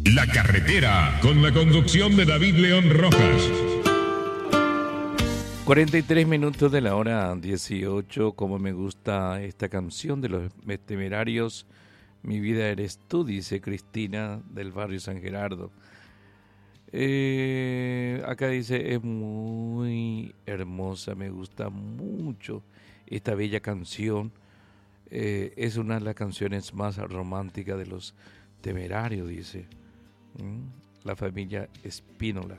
La Carretera, con la conducción de David León Rojas. 43 minutos de la hora 18, como me gusta esta canción de los Temerarios. Mi vida eres tú, dice Cristina del barrio San Gerardo. Acá dice, es muy hermosa, me gusta mucho esta bella canción. Es una de las canciones más románticas de los Temerarios, dice. La familia Espínola.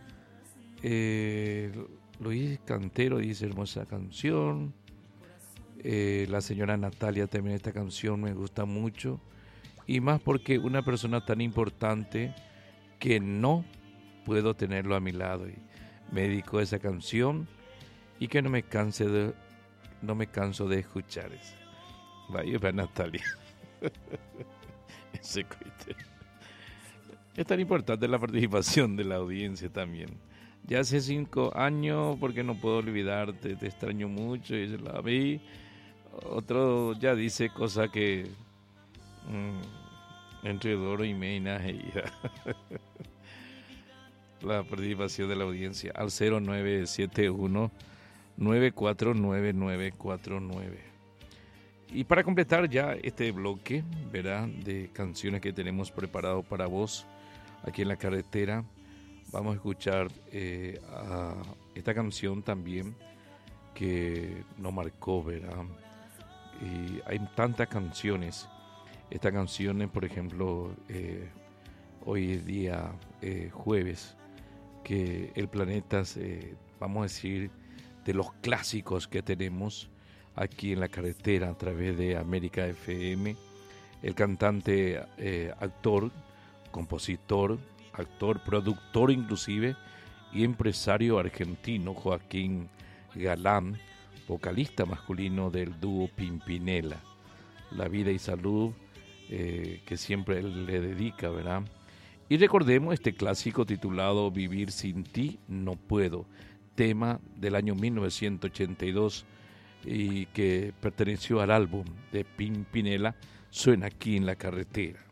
Luis Cantero dice, hermosa canción. La señora Natalia también, esta canción me gusta mucho. Y más porque una persona tan importante que no puedo tenerlo a mi lado. Y me dedico a esa canción y que no me canso de escuchar eso. Vaya para Natalia. Ese coite. Es tan importante la participación de la audiencia también. Ya hace 5 años, porque no puedo olvidarte, te extraño mucho, y la vi. Otro ya dice cosas que entre Doro y Meina y la participación de la audiencia al 0971 949949. Y para completar ya este bloque, ¿verdad?, de canciones que tenemos preparado para vos aquí en la carretera, vamos a escuchar a esta canción también que nos marcó, ¿verdad? Y hay tantas canciones. Esta canción, por ejemplo, hoy es día jueves, que el planeta, vamos a decir, de los clásicos que tenemos aquí en la carretera a través de América FM, el cantante, actor, compositor, productor inclusive, y empresario argentino Joaquín Galán, vocalista masculino del dúo Pimpinela. La vida y salud que siempre él le dedica, ¿verdad? Y recordemos este clásico titulado Vivir sin ti no puedo, tema del año 1982 y que perteneció al álbum de Pimpinela, suena aquí en la carretera.